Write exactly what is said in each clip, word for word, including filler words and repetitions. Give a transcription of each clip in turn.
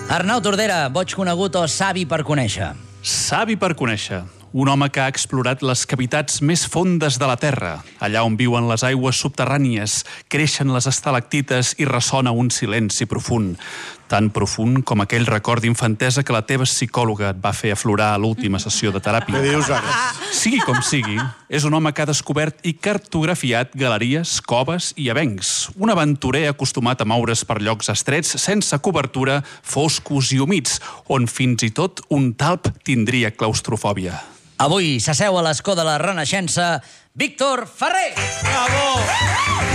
Arnau Tordera, boig conegut o savi per conèixer? Savi per conèixer. Un home que ha explorat les cavitats més fondes de la Terra, allà on viuen les aigües subterrànies, creixen les estalactites i ressona un silenci profund. Tan profund com aquell record d'infantesa que la teva psicòloga et va fer aflorar a l'última sessió de teràpia. Què dius ara? Sigui com sigui, és un home que ha descobert i cartografiat galeries, coves i avencs. Un aventurer acostumat a moure's per llocs estrets, sense cobertura, foscos i humits, on fins i tot un talp tindria claustrofòbia. Avui s'asseu a l'escó de la Renaixença Víctor Ferrer! Bravo!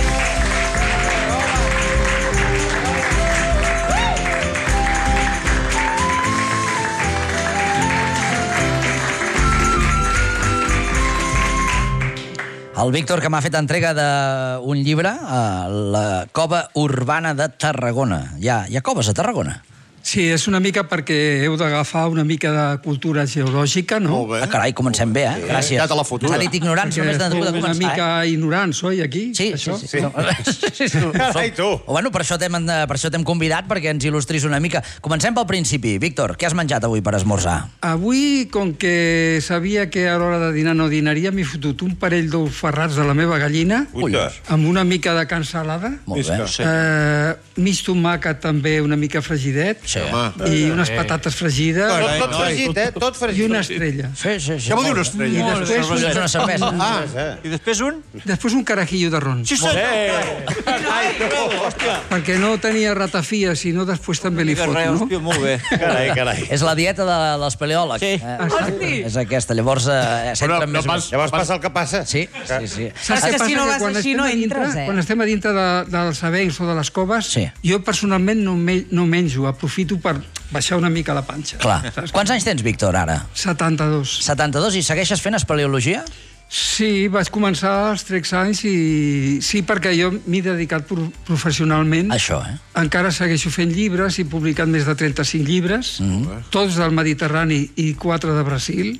El Víctor, que m'ha fet entrega d'un llibre, a la Cova Urbana de Tarragona. Hi ha, hi ha coves a Tarragona? Sí, és una mica perquè heu d'agafar una mica de cultura geològica, no? Molt bé. Ah, carai, comencem bé, eh? Gràcies. Ja te la fotuda. S'ha dit ignorants, només de Perquè començar, una mica ignorants, oi, aquí? Sí, sí, això? sí. sí. sí, sí. Carai, tu. O, bueno, per això t'hem per això t'hem convidat, perquè ens il·lustris una mica. Comencem pel principi. Víctor, què has menjat avui per esmorzar? Avui, com que sabia que a l'hora de dinar no dinaria, m'he fotut un parell d'ous ferrats de la meva gallina, Uita. amb una mica de cansalada, Molt bé. Sí. eh, mig tomàquet també una mica fregidet, Sí. Home. i unes patates fregides, Carai, Tot, tot noi. fregit, eh? Tot i fregit. una estrella. Sí, sí, sí. Què vol dir molt una bé. estrella? I després, És un, una cervesa. Ah, i després un? després un carajillo de ron. Sí, senyor. Ai, hòstia. Perquè no tenia ratafia, sinó després també li foto, Res, no? hòstia, molt bé. Carai, carai. És la dieta de, dels paleòlegs. Sí. Eh, Exacte. és aquesta. Llavors, eh, Però sempre no més... pas- Llavors passa el que passa. Sí, sí, sí. Saps És què que passa? si no Que vas quan així estem no a dintre, entres, eh? Quan estem a dintre de, dels avencs o de les coves, Sí. jo personalment no, me, no menjo, aprofito per baixar una mica la panxa. Clar. Saps? Quants anys tens, Víctor, ara? setanta-dos. setanta-dos, i segueixes fent espeleologia? Sí, vaig començar als tretze anys i sí, perquè jo m'he dedicat pro professionalment. Això, eh? Encara segueixo fent llibres, he publicat més de trenta-cinc llibres, Mm-hmm. tots del Mediterrani i quatre de Brasil,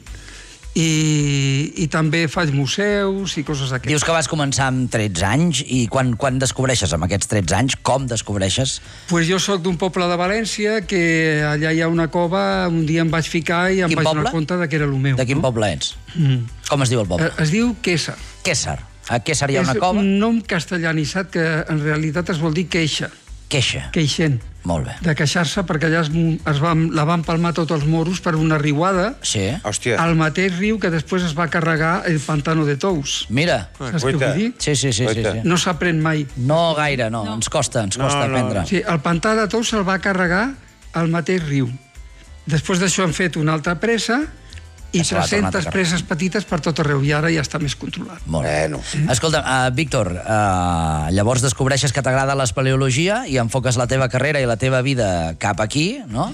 i, i també faig museus i coses d'aquestes. Dius que vas començar amb tretze anys, i quan, quan descobreixes amb aquests tretze anys? Com descobreixes? Pues jo sóc d'un poble de València que allà hi ha una cova, un dia em vaig ficar i em Quin vaig poble? donar compte de que era el meu. De quin no? poble ets? Mm. Com es diu el poble? Eh, Es diu Quesa. Quésser. A Quésser hi ha una És cova? un nom castellanitzat que en realitat es vol dir queixa, Queixa. queixent, Molt bé. de queixar-se perquè allà es, es van, la van palmar tots els moros per una riuada Sí. Hòstia. al mateix riu que després es va carregar el pantano de Tous. Mira. Saps què Guaita. vull dir? Sí, sí, sí, sí, sí. No s'aprèn mai. No gaire, no. Ens costa, ens costa No, no. aprendre. Sí, el pantà de Tous se'l va carregar al mateix riu. Després d'això han fet una altra presa i Ja se l'ha tornat a tres-centes carregar. preses petites per tot arreu, i ara ja està més controlat. Molt bé. Bueno. Escolta, uh, Víctor, uh, llavors descobreixes que t'agrada l'espeleologia i enfoques la teva carrera i la teva vida cap aquí, no?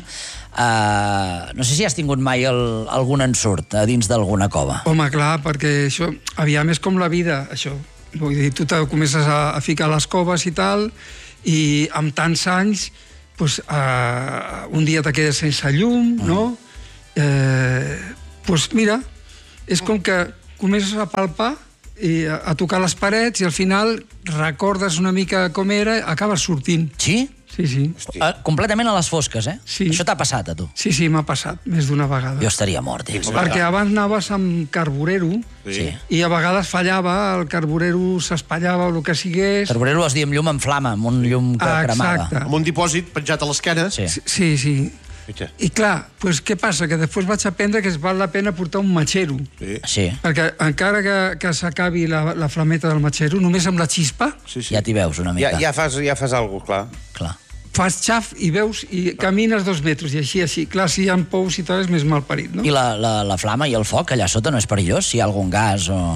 Uh, no sé si has tingut mai el, algun ensurt a dins d'alguna cova. Home, clar, perquè això, aviam, és com la vida, això. Vull dir, tu te comences a, a ficar a les coves i tal, i amb tants anys, pues, uh, un dia te quedes sense llum, no? Eh, pues mira, és com que comences a palpar i a, a tocar les parets i al final recordes una mica com era, acabes sortint. Sí? Sí, sí. Uh, completament a les fosques, eh? Sí. Això t'ha passat, a tu? Sí, sí, m'ha passat més d'una vegada. Jo estaria mort, tio. Perquè abans anaves amb carburero, Sí. i a vegades fallava, el carburero s'espatllava o el que sigués. Carburero es diu amb llum en flama, amb un llum que Ah, cremava. exacte. Amb un dipòsit penjat a l'esquena. Sí. Sí, sí. Mira. I clar, pues, què passa? Que després vaig aprendre que es val la pena portar un matxero. Sí. Sí, Perquè encara que, que s'acabi la, la flameta del matxero, només amb la xispa, Sí, sí. ja t'hi veus una mica. Ja, ja fas, ja fas alguna cosa, clar. Clar. fas xaf i veus i camines dos metres, i així, així. Clar, si hi ha pous i tal, és més mal parit, no? I la, la, la flama i el foc allà sota no és perillós? Si hi ha algun gas o...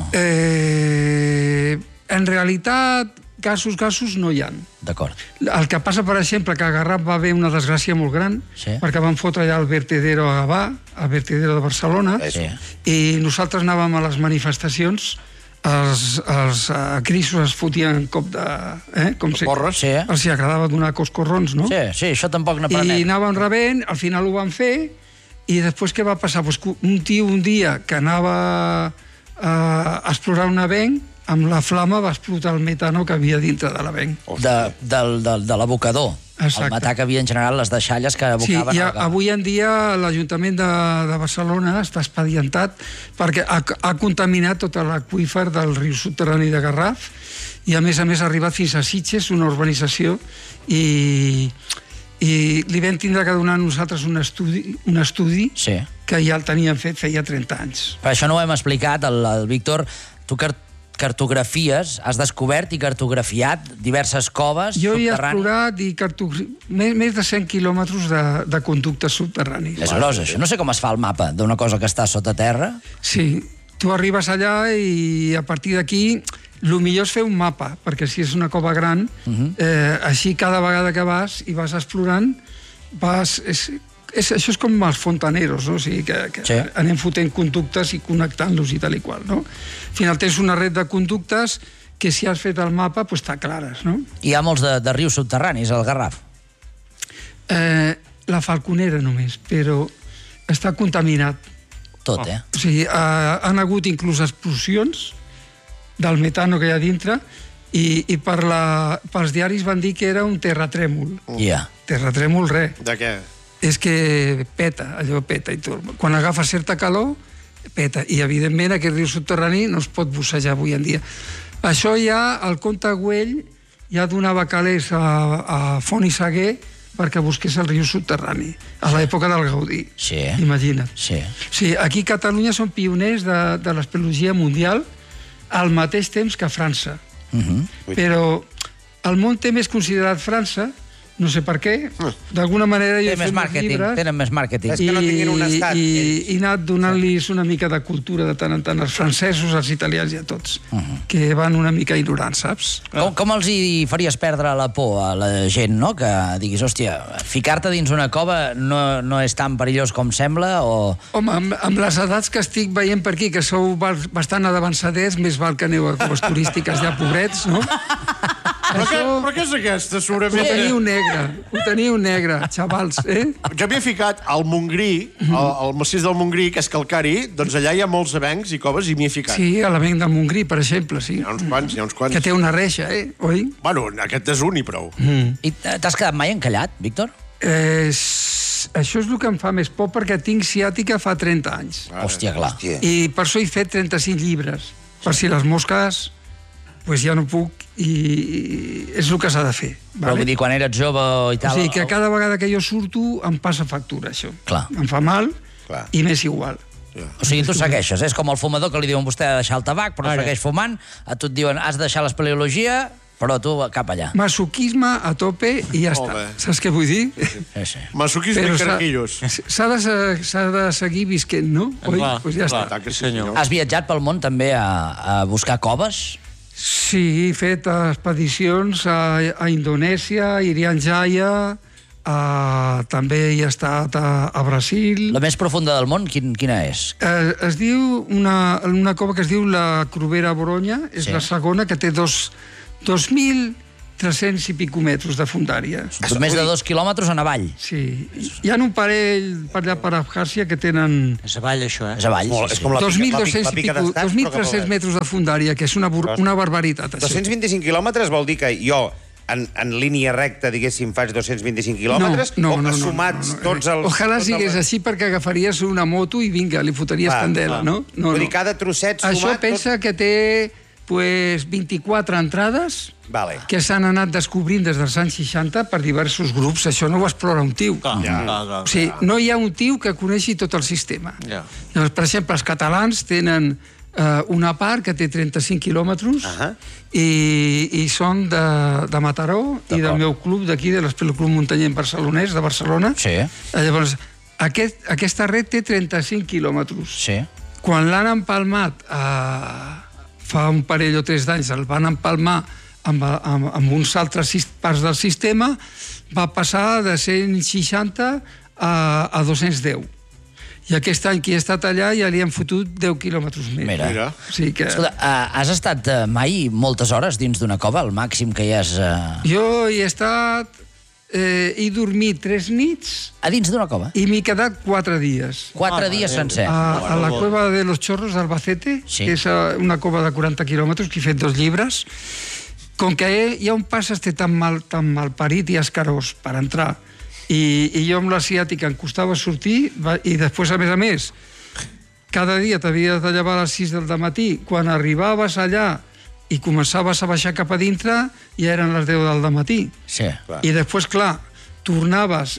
Eh, en realitat, gasos, gasos no hi ha. D'acord. El que passa, per exemple, que a Garraf va haver una desgràcia molt gran, Sí. perquè van fotre allà el vertedero a Gavà, el vertedero de Barcelona, Sí. i nosaltres anàvem a les manifestacions, els, els uh, crisos es fotien cop de... Eh? Com si, porres. Sí. Els hi agradava donar coscorrons, no? Sí, sí, això tampoc I n'aprenem. anàvem rebent, al final ho van fer, i després què va passar? Pues que un tio un dia que anava a explorar un avenc, amb la flama va explotar el metano que havia dintre de l'avenc. De, del, del, de l'abocador. Exacte. El metà que havia en general les deixalles que Sí, abocaven i a, al gas. avui en dia l'Ajuntament de, de Barcelona està expedientat perquè ha, ha contaminat tot l'aqüífer del riu subterrani de Garraf i a més a més ha arribat fins a Sitges, una urbanització, i, i li vam tindre que donar a nosaltres un estudi, un estudi Sí. que ja el teníem fet feia trenta anys. Per això no ho hem explicat, el, el Víctor. Tu cart cartografies, has descobert i cartografiat diverses coves Jo he subterrànies. explorat i cartografia... més, més de cent quilòmetres de, de conductes subterranis. És gros, això. No sé com es fa el mapa d'una cosa que està sota terra. Sí, tu arribes allà i a partir d'aquí el millor és fer un mapa, perquè si és una cova gran, uh-huh. eh, així cada vegada que vas i vas explorant, vas... És, és, això és com els fontaneros, no? O sigui, que, que Sí. anem fotent conductes i connectant-los i tal i qual, no? Al final tens una red de conductes que si has fet el mapa, doncs està clares, no? Hi ha molts de, de rius subterranis, al Garraf. Eh, la Falconera només, però està contaminat. Tot, eh? O sigui, eh, han hagut inclús explosions del metano que hi ha dintre i, i per la, pels diaris van dir que era un terratrèmol. Ja. Terratrèmol, res. De què? És que peta, allò peta i tot. Quan agafa certa calor, peta. I, evidentment, aquest riu subterrani no es pot bussejar avui en dia. Això ja, el comte Güell ja donava calés a, a Font i Saguer perquè busqués el riu subterrani, a l'època del Gaudí. Sí. Imagina't. Sí. Sí, aquí a Catalunya són pioners de, de l'espeleologia mundial al mateix temps que França. Uh -huh. Però el món té més considerat França, no sé per què, d'alguna manera jo Té he més fet uns màrqueting, llibres tenen més màrqueting. És que no tinguin un estat, i, ells. i he anat donant-los una mica de cultura de tant en tant als francesos, als italians i a tots, uh -huh. que van una mica ignorants, saps? Com, com els hi faries perdre la por a la gent, no? Que diguis, hòstia, ficar-te dins una cova no, no és tan perillós com sembla, o... Home, amb, amb les edats que estic veient per aquí, que sou bastant avançadets, més val que aneu a coves turístiques ja, pobrets, no? Però, Això... què, però què és aquesta, Ho segurament? teniu negre, ho teniu negre, xavals, eh? Jo m'hi he ficat al Montgrí, al, al massís del Montgrí, que és calcari, doncs allà hi ha molts avencs i coves i m'hi he ficat. Sí, a l'avenc de Montgrí, per exemple, sí. Hi ha uns quants, hi ha uns quants. Que té una reixa, eh? Oi? Bueno, aquest és un i prou. I t'has quedat mai encallat, Víctor? Eh, s- això és el que em fa més por, perquè tinc ciàtica fa trenta anys. Hòstia, clar. I per això he fet trenta-cinc llibres, per si les mosques pues ja no puc i és el que s'ha de fer. Però vull dir, quan eres jove i O tal... sigui que cada vegada que jo surto em passa factura, això. Clar. Em fa mal Clar. i m'és igual. O sigui, tu segueixes, és com el fumador que li diuen vostè de deixar el tabac, però segueix fumant, a tu et diuen has de deixar l'espeleologia, però tu cap allà. Masoquisme a tope i ja Molt està. bé. Saps què vull dir? Sí, sí. Masoquisme i s'ha carajillos. s'ha de, se- s'ha de seguir visquent, no? Oi? Clar, Pues ja clar. està. Que sí, senyor. Has viatjat pel món també a, a buscar coves? Sí, he fet expedicions a, a Indonèsia, a Irian Jaya, a, també he estat a, a Brasil. La més profunda del món, quin, quina és? Eh, es diu una, una cova que es diu la Crovera Boronya, és Sí. la segona, que té dos, dos mil tres-cents i pico metres de fundària. Més de dos quilòmetres en avall. Sí. Hi ha un parell per allà per Abkhàzia que tenen És avall, això, eh? És avall. Molt, sí, és com la dos mil pica, la dos-cents pica, i la pica pico, d'estats, dos mil però cap tres-cents avall. metres de fundària, que és una, bur- una barbaritat, això. dos-cents vint-i-cinc quilòmetres vol dir que jo, en, en línia recta, diguéssim, faig dos-cents vint-i-cinc quilòmetres, no, o no, no, sumats no, no. tots els... Ojalà tots sigués els... així, perquè agafaries una moto i vinga, li fotries Clar, candela, clar. no? No, Vull no. dir, cada trosset sumat... Això pensa que té pues, vint-i-quatre entrades Vale. que s'han anat descobrint des dels anys seixanta per diversos grups. Això no ho explora un tio. Clar, Ja. clar, clar. O sigui, no hi ha un tio que coneixi tot el sistema. Ja. Llavors, per exemple, els catalans tenen eh, una part que té trenta-cinc quilòmetres Ahà. i, i són de, de Mataró i del D'acord. meu club d'aquí, de l'Espeloclub Muntanyenc Barcelonès, de Barcelona. Sí, Eh, Llavors, aquest, aquesta red té trenta-cinc quilòmetres. sí. Quan l'han empalmat eh, fa un parell o tres d'anys, el van empalmar amb, amb, amb uns altres sis- parts del sistema, va passar de cent seixanta a, a dos-cents deu. I aquest any que he estat allà ja li han fotut deu quilòmetres més. Mira. Mira. O sigui que... Escolta, uh, has estat uh, mai moltes hores dins d'una cova, el màxim que hi has... Uh... Jo hi he estat eh, he dormit tres nits A dins d'una cova? i m'he quedat quatre dies. Quatre dies sencer. A, a la cueva de los Chorros d'Albacete, Sí. que és eh, una cova de quaranta quilòmetres, que he fet dos llibres. Com que hi ha un pas este tan mal, tan mal parit i escarós per entrar, i, i jo amb la ciàtica em costava sortir, va, i després, a més a més, cada dia t'havies de llevar a les sis del matí. Quan arribaves allà i començaves a baixar cap a dintre, ja eren les deu del matí. Sí. I després, clar, tornaves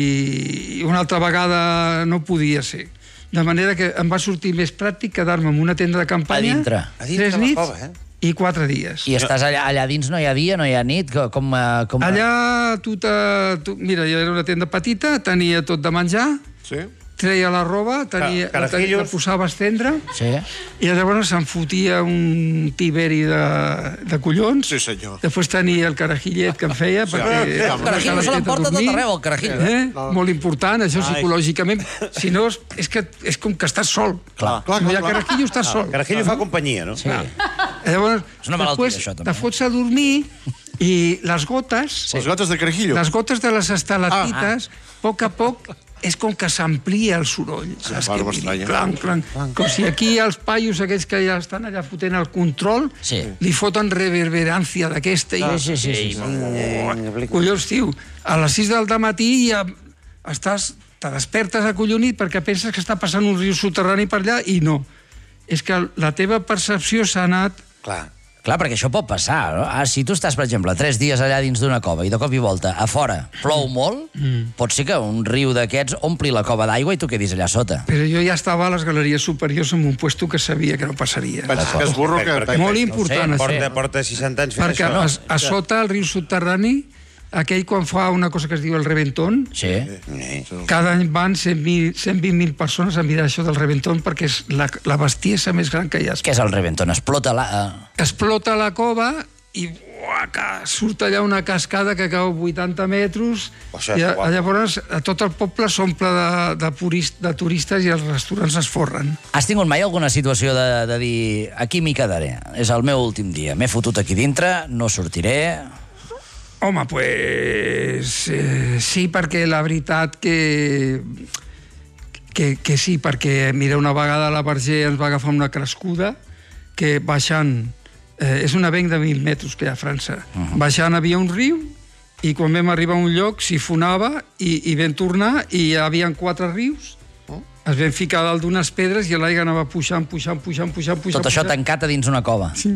i una altra vegada no podia ser. De manera que em va sortir més pràctic quedar-me en una tenda de campanya A dintre. A dintre tres de la nits cova, eh? i quatre dies. I estàs allà, allà dins, no hi ha dia, no hi ha nit? Com, eh, com... Allà, tu, te, tu... Mira, jo era una tenda petita, tenia tot de menjar, Sí? treia la roba, tenia, Ca- la, tenia, la carajillos. posava a estendre, Sí. i llavors se'n fotia un tiberi de, de collons. Sí, senyor. Després tenia el carajillet que em feia, perquè... El carajillo se l'emporta tot arreu, el carajillo. Eh? Molt important, això psicològicament. Si no, és que és com que estàs sol. Clar. Clar, No hi ha clar, clar. carajillo, estàs sol. Carajillo fa companyia, no? Sí. Llavors, És una malaltia, després això, també. te fots a dormir i les gotes, Les gotes de carajillo. les gotes de les estalactites, Ah. a poc a poc, és com que s'amplia el soroll. Saps va, què no vull dir? m'estranya. Clanc, clanc. Com si aquí els paios aquells que ja estan allà fotent el control Sí. li foten reverberància d'aquesta. i- Sí, sí, sí, sí. Oh, collons, tio, a les sis del matí ja estàs, te despertes acollonit perquè penses que està passant un riu soterrani per allà i no. És que la teva percepció s'ha anat... Clar. Clar, perquè això pot passar, no? Ah, si tu estàs, per exemple, tres dies allà dins d'una cova i de cop i volta a fora plou molt, mm. pot ser que un riu d'aquests ompli la cova d'aigua i tu quedis allà sota. Però jo ja estava a les galeries superiors en un puesto que sabia que no passaria. Penses que és burro que... Perquè- Molt important, no sé, això. Porta, porta seixanta anys fent Perquè això. a, a sota el riu subterrani, aquell quan fa una cosa que es diu el reventón, Sí. Eh, cada any van cent vint mil persones a mirar això del reventón perquè és la, la bestiesa més gran que hi ha. Què és el reventón? Explota la... eh, Explota la cova i uah, que surt allà una cascada que cau vuitanta metres O sigui, i a, guapo. llavors a tot el poble s'omple de, de, purist, de turistes i els restaurants es forren. Has tingut mai alguna situació de, de dir aquí m'hi quedaré, és el meu últim dia, m'he fotut aquí dintre, no sortiré... Home, pues eh, sí, perquè la veritat que, que, que sí, perquè mira, una vegada la Verger ens va agafar una crescuda que baixant, eh, és un avenc de mil metres que hi ha a França, uh -huh. baixant havia un riu i quan vam arribar a un lloc s'hi fonava i, i vam tornar i hi havia quatre rius, es vam ficar dalt d'unes pedres i l'aigua anava pujant, pujant, pujant, pujant, pujant. Tot això pujant. tancat a dins una cova. Sí.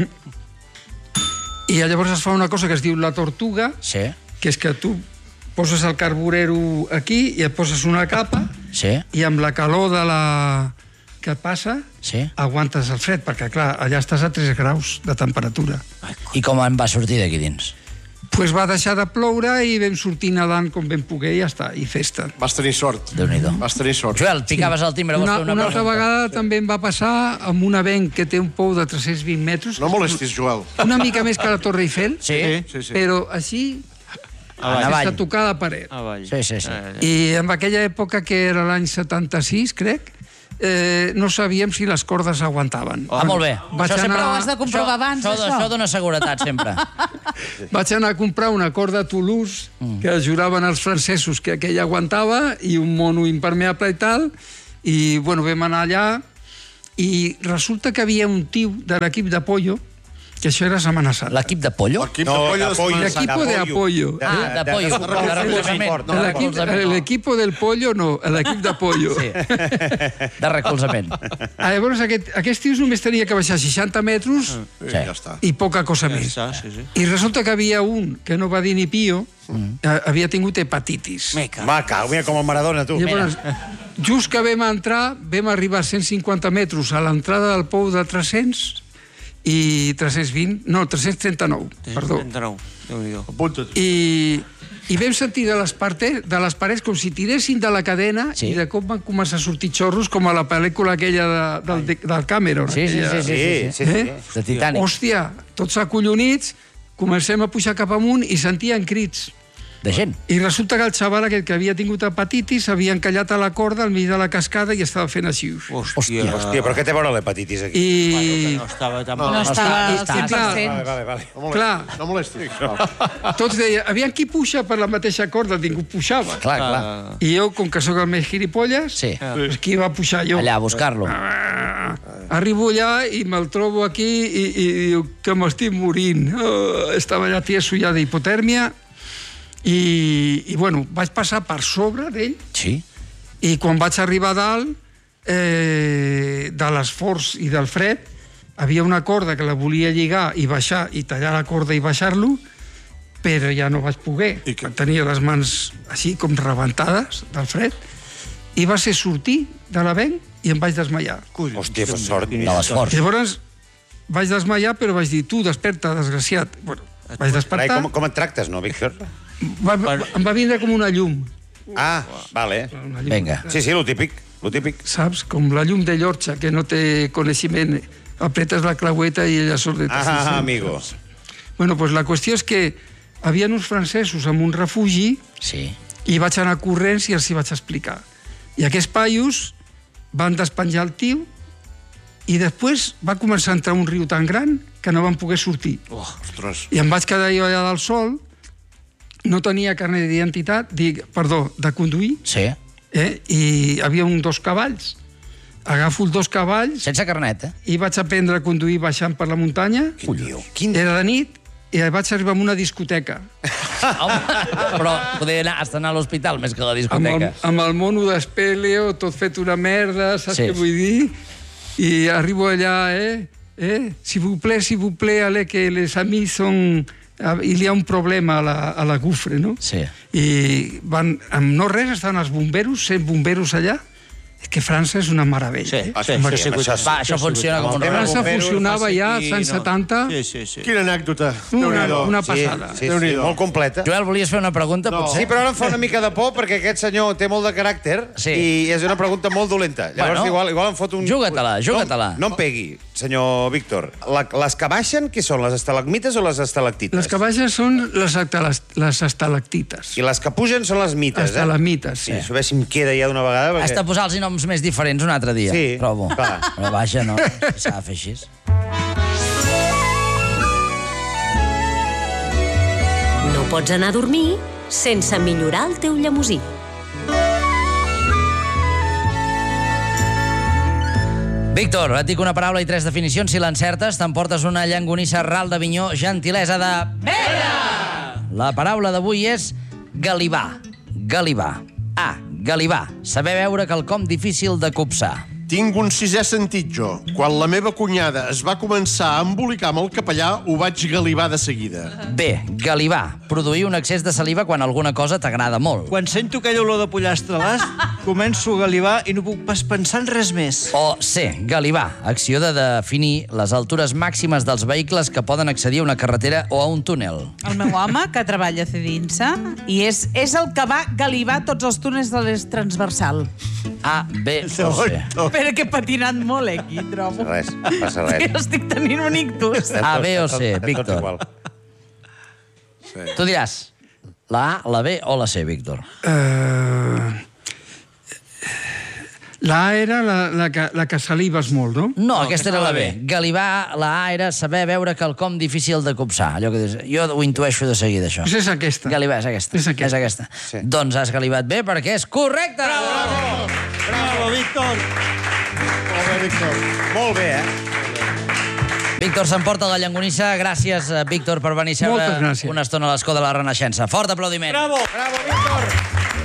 I llavors es fa una cosa que es diu la tortuga, Sí, que és que tu poses el carburero aquí i et poses una capa sí, i amb la calor de la que passa sí. aguantes el fred, perquè clar, allà estàs a tres graus de temperatura. I com en va sortir d'aquí dins? Pues va deixar de ploure i vam sortir nedant com vam poder i ja està, i festa. Vas tenir sort. Déu-n'hi-do. Vas tenir sort. Joel, picaves el timbre, vols Una, fer una, una altra pregunta? vegada també em va passar amb un avenc que té un pou de tres-cents vint metres, No molestis, Joel. una mica més que la Torre Eiffel, Sí? Sí, sí. però així, En sense avall. tocar la paret. Avall. Sí, sí, sí. I en aquella època, que era l'any setanta-sis, crec, eh, no sabíem si les cordes aguantaven. Ah, molt bé. Vaig Això sempre anar- ho has de comprovar abans, això, això. Això dona seguretat, sempre. Vaig anar a comprar una corda a Toulouse, Mm. que juraven els francesos que aquella aguantava, i un mono impermeable i tal, i bueno, vam anar allà, i resulta que havia un tio de l'equip de pollo, que això era Setmana Santa. L'equip de pollo? L'equip No, de pollo de de pollo. Setmana L'equip Santa. de apoyo. De- Ah, de pollo, de recolzament. De L'equip recolzament. l'equip del pollo no, l'equip de pollo. Sí. De recolzament. Ah, llavors aquest, aquest tio només tenia que baixar seixanta metres Sí, Sí. ja està. i poca cosa Ja més. està, sí, sí. I resulta que havia un que no va dir ni pio, eh, havia tingut hepatitis. Meca. Va, cau, mira com el Maradona, tu. I llavors, just que vam entrar, vam arribar a cent cinquanta metres a l'entrada del pou de tres-cents i tres-cents vint, no, tres-cents trenta-nou, perdó. trenta-nou, Déu-n'hi-do. Apunta't. I, i vam sentir de les, parte, de les parets com si tiressin de la cadena Sí. i de cop van començar a sortir xorros com a la pel·lícula aquella de, del, del Cameron. Sí, sí, sí, sí, sí, sí. sí, sí. Eh? De Titanic. Hòstia, tots acollonits, comencem a pujar cap amunt i sentíem crits. de gent. I resulta que el xaval aquest que havia tingut hepatitis s'havia encallat a la corda al mig de la cascada i estava fent així. Hòstia, hòstia, però què té a veure l'hepatitis aquí? I... No estava tan... No estava al està, cent per clar. cent. Vale, vale, vale. No Clar. molestis, no molestis. No. Tots deien, aviam qui puja per la mateixa corda, ningú pujava. Clar, clar. I jo, com que sóc el més gilipolles, Sí. pues qui va pujar jo? Allà, a buscar-lo. Ah, arribo allà i me'l trobo aquí i, i diu que m'estic morint. Oh, estava allà tieso ja d'hipotèrmia i, i, bueno, vaig passar per sobre d'ell Sí. i quan vaig arribar a dalt, eh, de l'esforç i del fred, havia una corda que la volia lligar i baixar, i tallar la corda i baixar-lo, però ja no vaig poder. I que- Tenia les mans així com rebentades del fred, i va ser sortir de l'avenc i em vaig desmaiar. Hòstia, fa sort. De l'esforç. I llavors vaig desmaiar, però vaig dir, tu, desperta, desgraciat. Bueno, vaig Carai, despertar, com, com et tractes, no, Víctor? va, va, em va vindre com una llum. Ah, vale. Una llum. Vinga. Sí, sí, lo típic, lo típic. Saps? Com la llum de Llorja, que no té coneixement. Apretes la claueta i ella surt de Ah, ah, ah, amigo. Bueno, pues la qüestió és que havia uns francesos en un refugi Sí. i vaig anar corrents i els hi vaig explicar. I aquests paios van despenjar el tio i després va començar a entrar un riu tan gran que no van poder sortir. Ostres. I em vaig quedar jo allà del sol, no tenia carnet d'identitat, dic, perdó, de conduir, Sí. eh? I hi havia un dos cavalls. Agafo els dos cavalls Sense carnet, eh? i vaig aprendre a conduir baixant per la muntanya. Quin tio. Quin... Era de nit i vaig arribar a una discoteca Home, però poder anar, has d'anar a l'hospital més que a la amb el, discoteca. amb el mono d'Espeleo, tot fet una merda, saps Sí. què vull dir? I arribo allà, eh? eh? Si vous plaît, si vous plaît, allez, que les amis són... Il y ha un problema a la, a la gufre, no? Sí. I van, amb no res, estaven els bomberos, cent bomberos allà. És que França és una meravella. Sí, eh? sí, Home, sí, sí, això sí. Va, això funciona com un tema reloj. França bomberos funcionava ja als anys setanta. Sí, sí, sí. Quina anècdota. Una, Déu-n'hi-do. una Sí, passada. sí, sí, Déu-n'hi-do. molt completa. Joel, volies fer una pregunta, No. potser? Sí, però ara em fa una mica de por perquè aquest senyor té molt de caràcter Sí. i és una pregunta molt dolenta. Llavors, Bueno, igual, igual em fot un... juga-te-la, juga-te-la. No, no em pegui, senyor Víctor. La, les que baixen, què són, les estalagmites o les estalactites? Les que baixen són les, actalas- les estalactites. I les que pugen són les mites, eh? Estalamites, sí. Sí, això a veure si em queda ja d'una vegada, perquè... Has de posar-los noms més diferents un altre dia, Sí, trobo. clar. Però vaja, no, s'ha de fer així. No pots anar a dormir sense millorar el teu llemosí. Víctor, et dic una paraula i tres definicions. Si l'encertes, t'emportes una llangonissa ral de Vinyó, gentilesa de... Vera! La paraula d'avui és galibà. Galibà. A. Galibà. Saber veure quelcom difícil de copsar. Tinc un sisè sentit, jo. Quan la meva cunyada es va començar a embolicar amb el capellà, ho vaig galibar de seguida. B. Galibà. Produir un excés de saliva quan alguna cosa t'agrada molt. Quan sento aquella olor de pollastre començo a galibar i no puc pas pensar en res més. O C. Galibà. Acció de definir les altures màximes dels vehicles que poden accedir a una carretera o a un túnel. El meu home, que treballa a Cedinsa, i és, és el que va galibar tots els túnels de l'est transversal. A, B o C. Però que he patinat molt, eh, aquí, trobo. Res, no passa res. Jo estic tenint un ictus. A, B o C, Tots- tots Víctor. igual. Tu diràs la A, la B o la C, Víctor. Uh, la A era la, la, que, la que salives molt, no? No, aquesta era la B. Galibà, la A era saber veure quelcom difícil de copsar. Allò que dius, jo ho intueixo de seguida, això. Doncs és aquesta. Galibà, és aquesta. És aquesta. És aquesta. Sí. Doncs has galibat bé perquè és correcte! Bravo! Bravo, Víctor! Molt bé, Víctor. Molt bé, eh? Víctor s'emporta la llangonissa. Gràcies, eh, Víctor, per venir a seure Moltes gràcies. una estona a l'escó de la Renaixença. Fort aplaudiment. Bravo! Bravo, Víctor!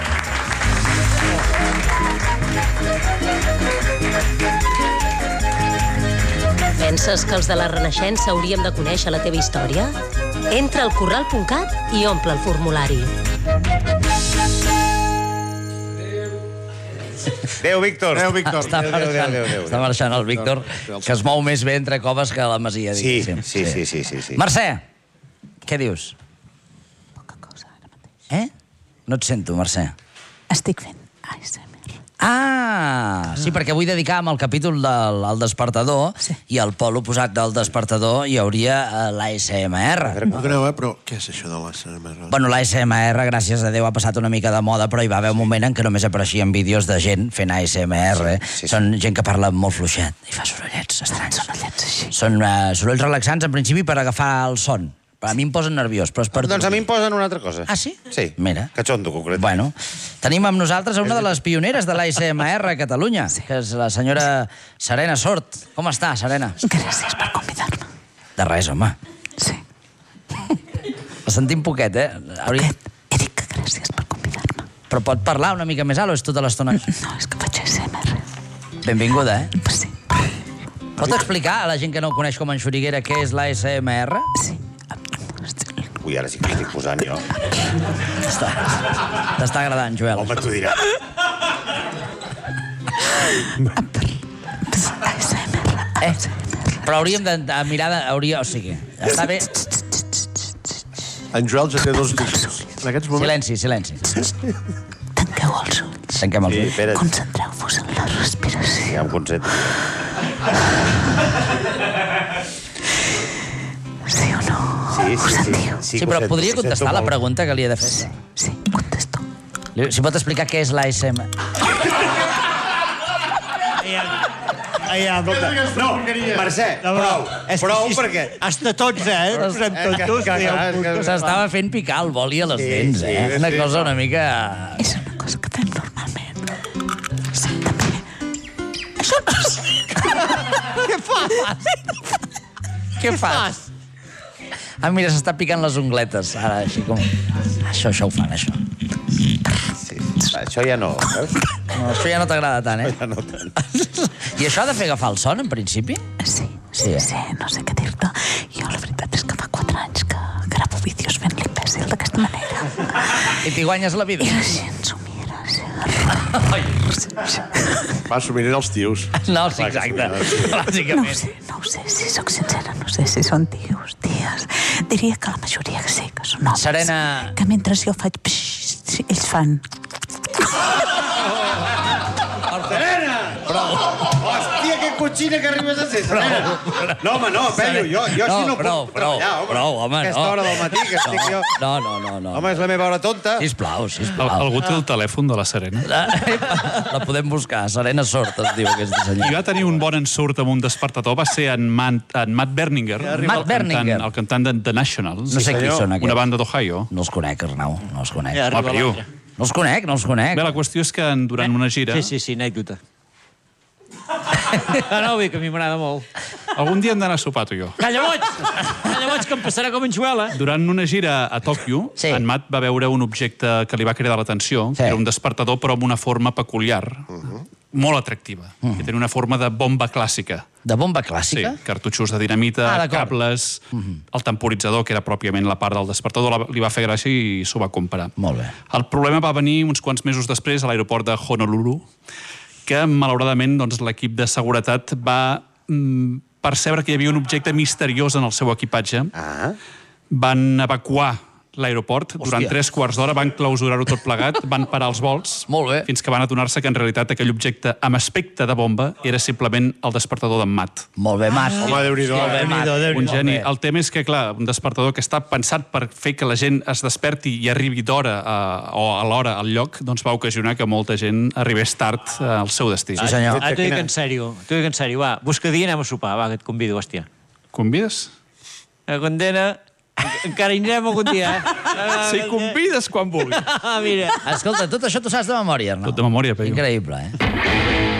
Penses que els de la Renaixença hauríem de conèixer la teva història? Entra al corral punt cat i omple el formulari. Adéu, Víctor. Adéu, Víctor. Està Adéu, marxant, adéu, adéu, adéu. està marxant el Víctor, que es mou més bé entre coves que a la Masia, Sí, diguéssim. sí, sí, sí, sí, sí. Mercè, què dius? Poca cosa, ara mateix. Eh? No et sento, Mercè. Estic fent A S M R. Ah, sí, perquè vull dedicar amb el capítol del al Despertador Sí. i al pol oposat del Despertador hi hauria eh, l'A S M R. Perdoneu, eh, però què és això de l'A S M R? Bueno, l'A S M R, gràcies a Déu, ha passat una mica de moda, però hi va haver un moment en què només apareixien vídeos de gent fent A S M R. Sí, sí, sí. Són gent que parla molt fluixet i fa sorollets estranys. Sorollets així. Són uh, sorolls relaxants, en principi, per agafar el son. A mi em posen nerviós, però és per... Doncs a mi em posen una altra cosa. Ah, sí? Sí. Mira. Catxondo, concret. Bueno, tenim amb nosaltres una de les pioneres de l'A S M R a Catalunya, sí. que és la senyora Serena Sort. Com està, Serena? Gràcies per convidar-me. De res, home. Sí. La sentim poquet, eh? Hauria... He dit que gràcies per convidar-me. Però pot parlar una mica més alt o és tota l'estona? No, és que faig A S M R. Benvinguda, eh? Sí. Pot explicar a la gent que no ho coneix com en Xuriguera què és l'A S M R? Sí. Ui, ara sí que estic posant jo. T'està agradant, Joel. Home, t'ho dirà. A S M R. Eh? Però hauríem de, de mirar... De, hauria, o sigui, està bé... En Joel ja té dos discos. En aquests moments... Silenci, silenci. Tanqueu els ulls. Tanquem els Sí, ulls. espera't. Concentreu-vos en la respiració. Ja em concentro. Sí o no? Sí, sí, sí. Sí, però podria contestar la pregunta que li he de fer? Sí, contesto. Li- Si pot explicar què és l'A S M R? Ja, no, No, Mercè, prou, prou, perquè... Hasta tots, eh? Posem tontos, que hi ha un puto. S'estava fent picar el boli a les Sí, dents, sí, eh? Una sí. cosa una mica... És una cosa que fem normalment. Sí, també. Això no sé. Què fas? Què fas? Ah, mira, s'està picant les ungletes, ara, així com... Això, això ho fan, això. Sí, això ja no, veus? No, això ja no t'agrada tant, eh? Ja no tant. I això ha de fer agafar el son, en principi? Sí, Sí, sí, eh? sí, no sé què dir-te. Jo la veritat és que fa quatre anys que gravo vídeos fent l'imbècil d'aquesta manera. I t'hi guanyes la vida? I la gent s'ho mira, sí. Va, s'ho miren els tios. No, sí, exacte. No ho Bàsicament. sé, no ho sé, si sóc sincera, no sé si són tios, ties. Diria que la majoria que sí, que són homes. Serena- Que mentre jo faig pxxt, sí, ells fan... Serena! Prou. Hòstia, que cotxina que arribes a ser, Serena. No, home, no, Pello, jo, jo així no prou, puc prou, treballar, home. prou, home, no. Aquesta hora del matí que estic jo... No, no, no, no. Home, és la meva hora tonta. Sisplau, Al, sisplau. algú té el telèfon de la Serena? La podem buscar. Serena Sort es diu aquesta Qui senyora. va tenir un bon ensurt amb un despertador va ser en Matt, en Matt Berninger, Matt el cantant, Berninger. el cantant de The Nationals, No sé qui són aquests. una banda d'Ohio. No els conec, Arnau, no els conec. Ja Home, arriba Piu. l'altre. No els conec, no els conec. Bé, la qüestió és que durant una gira... Sí, sí, sí, anècdota. No, no, vull que a mi m'agrada molt. Algun dia hem d'anar a sopar, tu i jo. Calla boig! Calla boig, que em passarà com en Joel, eh? Durant una gira a Tòquio, Sí. en Matt va veure un objecte que li va cridar l'atenció, Sí. que era un despertador, però amb una forma peculiar, molt atractiva, que tenia una forma de bomba clàssica. De bomba Sí, clàssica? cartutxos de dinamita, Ah, d'acord. cables, el temporitzador, que era pròpiament la part del despertador, la- li va fer gràcia i s'ho va comprar. Molt bé. El problema va venir uns quants mesos després a l'aeroport de Honolulu, que malauradament doncs, l'equip de seguretat va mm, percebre que hi havia un objecte misteriós en el seu equipatge. Ah, Van evacuar l'aeroport durant tres quarts d'hora, van clausurar-ho tot plegat, van parar els vols, Molt bé. fins que van adonar-se que en realitat aquell objecte amb aspecte de bomba era simplement el despertador d'en Matt. Molt bé, Mas. Home, Déu-n'hi-do, Molt bé, eh? Mas. Un geni. Molt bé. El tema és que, clar, un despertador que està pensat per fer que la gent es desperti i arribi d'hora a, o a l'hora al lloc, doncs va ocasionar que molta gent arribés tard al seu destí. Sí, senyor. Ah, t'ho dic en sèrio, t'ho dic en sèrio, va. Busca dia i anem a sopar, va, que et convido, hòstia. Convides? A condena, encara hi anirem algun dia, eh? Si convides quan vulguis. Ah, mira. Escolta, tot això tu saps de memòria, Arnau. Tot de memòria, Peyu. Increïble, eh?